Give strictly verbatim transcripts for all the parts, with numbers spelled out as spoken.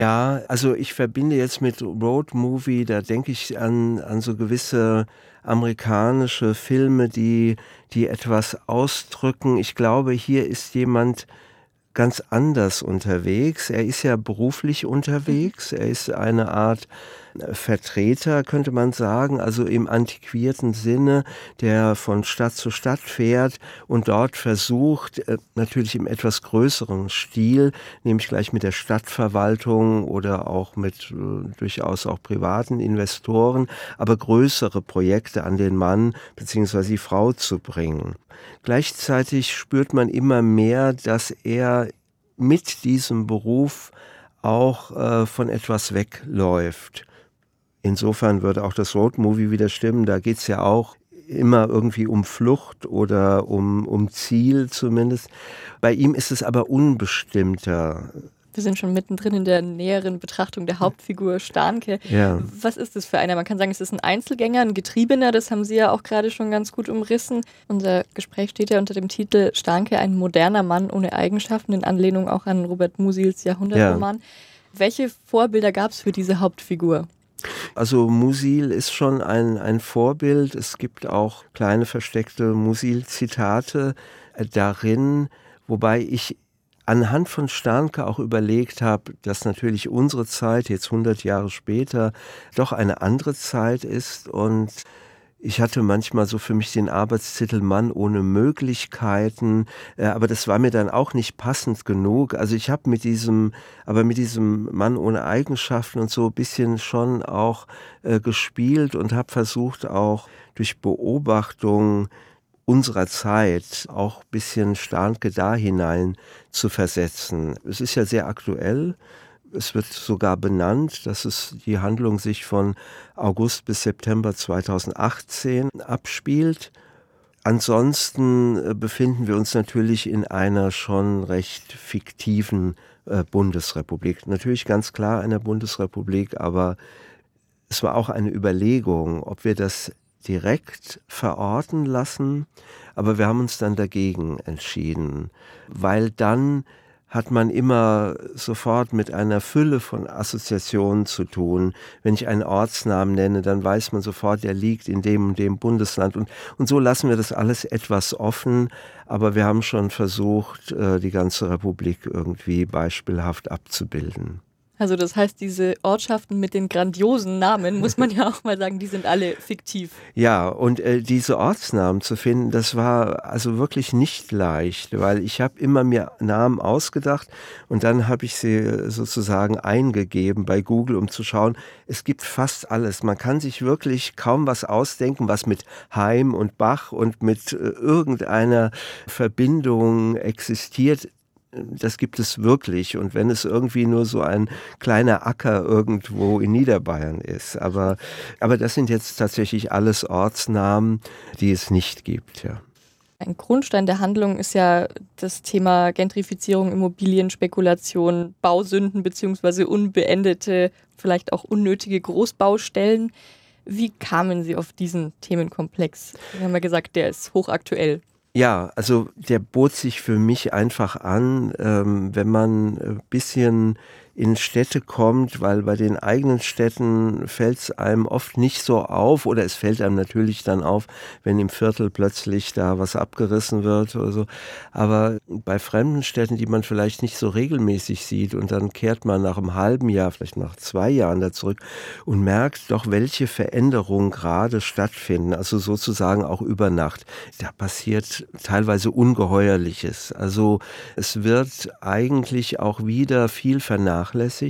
Ja, also ich verbinde jetzt mit Roadmovie, da denke ich an an so gewisse amerikanische Filme, die die etwas ausdrücken. Ich glaube, hier ist jemand ganz anders unterwegs. Er ist ja beruflich Mhm. unterwegs. Er ist eine Art äh, Vertreter, könnte man sagen, also im antiquierten Sinne, der von Stadt zu Stadt fährt und dort versucht, äh, natürlich im etwas größeren Stil, nämlich gleich mit der Stadtverwaltung oder auch mit äh, durchaus auch privaten Investoren, aber größere Projekte an den Mann beziehungsweise die Frau zu bringen. Gleichzeitig spürt man immer mehr, dass er mit diesem Beruf auch, äh, von etwas wegläuft. Insofern würde auch das Roadmovie wieder stimmen. Da geht's ja auch immer irgendwie um Flucht oder um um Ziel zumindest. Bei ihm ist es aber unbestimmter. Wir sind schon mittendrin in der näheren Betrachtung der Hauptfigur Starnke. Ja. Was ist das für einer? Man kann sagen, es ist ein Einzelgänger, ein Getriebener, das haben Sie ja auch gerade schon ganz gut umrissen. Unser Gespräch steht ja unter dem Titel Starnke, ein moderner Mann ohne Eigenschaften, in Anlehnung auch an Robert Musils Ja. Jahrhundertroman. Welche Vorbilder gab es für diese Hauptfigur? Also Musil ist schon ein ein Vorbild. Es gibt auch kleine versteckte Musil-Zitate, äh, darin, wobei ich anhand von Starnke auch überlegt habe, dass natürlich unsere Zeit, jetzt hundert Jahre später, doch eine andere Zeit ist und ich hatte manchmal so für mich den Arbeitstitel Mann ohne Möglichkeiten, äh, aber das war mir dann auch nicht passend genug. Also, ich habe mit diesem aber mit diesem Mann ohne Eigenschaften und so bisschen schon auch, äh, gespielt und habe versucht, auch durch Beobachtung unserer Zeit auch bisschen Starnke da hinein zu versetzen. Es ist ja sehr aktuell. Es wird sogar benannt, dass es die Handlung sich von August bis September zweitausendachtzehn abspielt. Ansonsten äh, befinden wir uns natürlich in einer schon recht fiktiven äh, Bundesrepublik. Natürlich ganz klar einer Bundesrepublik, aber es war auch eine Überlegung, ob wir das direkt verorten lassen, aber wir haben uns dann dagegen entschieden, weil dann hat man immer sofort mit einer Fülle von Assoziationen zu tun. Wenn ich einen Ortsnamen nenne, dann weiß man sofort, der liegt in dem und dem Bundesland. Und, und so lassen wir das alles etwas offen, aber wir haben schon versucht, äh, die ganze Republik irgendwie beispielhaft abzubilden. Also das heißt, diese Ortschaften mit den grandiosen Namen, muss man ja auch mal sagen, die sind alle fiktiv. Ja, und, äh, diese Ortsnamen zu finden, das war also wirklich nicht leicht, weil ich habe immer mir Namen ausgedacht und dann habe ich sie äh, sozusagen eingegeben bei Google, um zu schauen, es gibt fast alles. Man kann sich wirklich kaum was ausdenken, was mit Heim und Bach und mit, äh, irgendeiner Verbindung existiert. Das gibt es wirklich. Und wenn es irgendwie nur so ein kleiner Acker irgendwo in Niederbayern ist. Aber, aber das sind jetzt tatsächlich alles Ortsnamen, die es nicht gibt, ja. Ein Grundstein der Handlung ist ja das Thema Gentrifizierung, Immobilienspekulation, Bausünden beziehungsweise unbeendete, vielleicht auch unnötige Großbaustellen. Wie kamen Sie auf diesen Themenkomplex? Wir haben ja gesagt, der ist hochaktuell. Ja, also der bot sich für mich einfach an, ähm, wenn man ein bisschen in Städte kommt, weil bei den eigenen Städten fällt es einem oft nicht so auf oder es fällt einem natürlich dann auf, wenn im Viertel plötzlich da was abgerissen wird oder so. Aber bei fremden Städten, die man vielleicht nicht so regelmäßig sieht und dann kehrt man nach einem halben Jahr, vielleicht nach zwei Jahren da zurück und merkt doch, welche Veränderungen gerade stattfinden, also sozusagen auch über Nacht. Da passiert teilweise Ungeheuerliches. Also es wird eigentlich auch wieder viel vernachlässigt,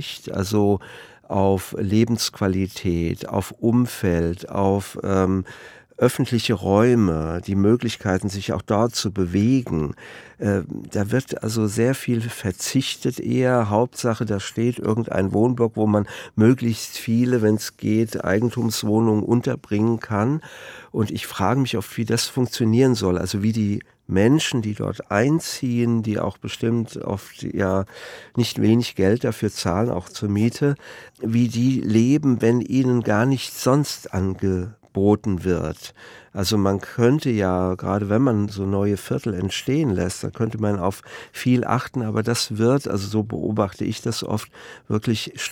also auf Lebensqualität, auf Umfeld, auf ähm, öffentliche Räume, die Möglichkeiten, sich auch dort zu bewegen. Äh, da wird also sehr viel verzichtet eher. Hauptsache, da steht irgendein Wohnblock, wo man möglichst viele, wenn es geht, Eigentumswohnungen unterbringen kann. Und ich frage mich oft, wie das funktionieren soll. Also wie die Menschen, die dort einziehen, die auch bestimmt oft ja nicht wenig Geld dafür zahlen, auch zur Miete, wie die leben, wenn ihnen gar nichts sonst angeboten geboten wird. Also man könnte ja, gerade wenn man so neue Viertel entstehen lässt, da könnte man auf viel achten, aber das wird, also so beobachte ich das oft, wirklich